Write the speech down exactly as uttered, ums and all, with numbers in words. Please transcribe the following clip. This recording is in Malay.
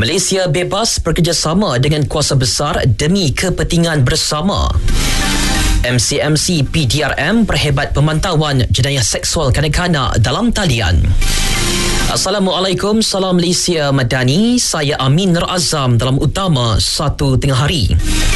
Malaysia bebas bekerjasama dengan kuasa besar demi kepentingan bersama. M C M C P D R M perhebat pemantauan jenayah seksual kanak-kanak dalam talian. Assalamualaikum, salam Malaysia Madani. Saya Amin Nur Azam dalam utama satu tengah hari.